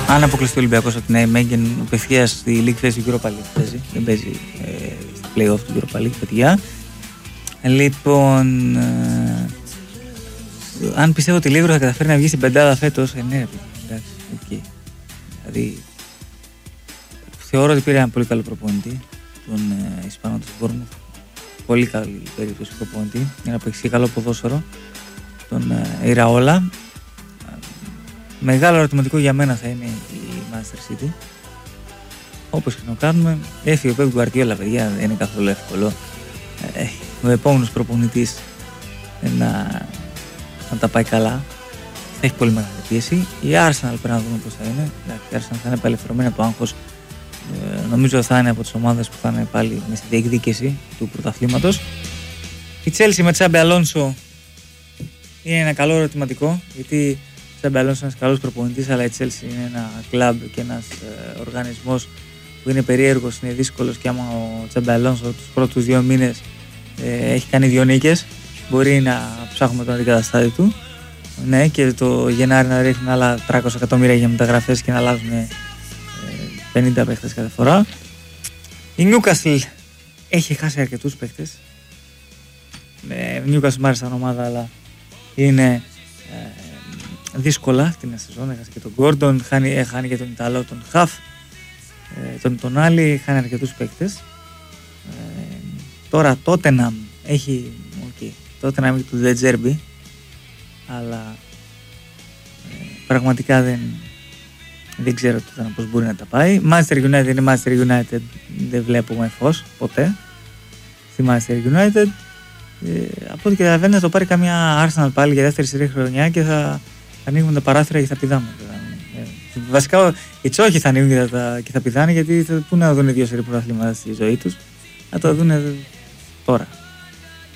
Αν αποκλειστεί ο Ολυμπιακός από την Nijmegen, απευθείας στη League θέση του Europa League παίζει. Δεν παίζει στο play-off του Europa League, παιδιά. Λοιπόν, αν πιστεύω ότι Λίγκρο θα καταφέρει να βγει στην πεντάδα φέτος, ναι, εντάξει, okay. Δηλαδή, θεωρώ ότι πήρε ένα πολύ καλό προπονητή, τον Ισπανό του Bournemouth. Πολύ καλή περίπτωση προπονητή, για να παίξει καλό ποδόσφαιρο, τον Iraola. Μεγάλο ερωτηματικό για μένα θα είναι η Manchester City. Όπως και να κάνουμε, έφυγε ο Pep Guardiola, παιδιά, δεν είναι καθόλου εύκολο. Ο επόμενος προπονητής να τα πάει καλά, θα έχει πολύ μεγάλη πίεση. Η Arsenal πρέπει να δούμε πώς θα είναι. Η Arsenal θα είναι απελευθερωμένη από το άγχος. Νομίζω θα είναι από τις ομάδες που θα είναι πάλι με στη διεκδίκηση του πρωταθλήματος. Η Chelsea με Xabi Alonso είναι ένα καλό ερωτηματικό, γιατί ο Xabi Alonso είναι ένας καλός προπονητής, αλλά η Chelsea είναι ένα κλαμπ και ένας οργανισμός που είναι περίεργος, είναι δύσκολος, και άμα ο Xabi Alonso τους πρώτους 2 μήνες έχει κάνει 2 νίκες, μπορεί να ψάχνουμε τον αντικαταστάτη του. Ναι, και το Γενάρη να ρίχνουν άλλα 300 εκατομμύρια για μεταγραφές και να αλλάζουν 50 παίχτες κάθε φορά. Η Newcastle έχει χάσει αρκετούς παίχτες. Newcastle μ' άρεσε σαν ομάδα, αλλά είναι δύσκολα την σεζόν. Έχασε και τον Gordon, χάνει και τον Ιταλό, τον Χαφ, τον Άλλη, χάνει αρκετούς παίχτες. Τώρα Tottenham έχει Tottenham έχει του De Zerbi, αλλά πραγματικά δεν ξέρω πώς μπορεί να τα πάει. Manchester United είναι Manchester United, δεν βλέπουμε φως ποτέ στη Manchester United. Από ό,τι καταλαβαίνω θα το πάρει καμιά Arsenal πάλι για δεύτερη σειρή χρονιά και θα ανοίγουν τα παράθυρα και θα πηδάμε. Βασικά οι τσόχοι θα ανοίγουν και θα πηδάνε, γιατί πού να δουν 2 σειρή πρωταθλήματα στη ζωή τους, θα το δουν τώρα.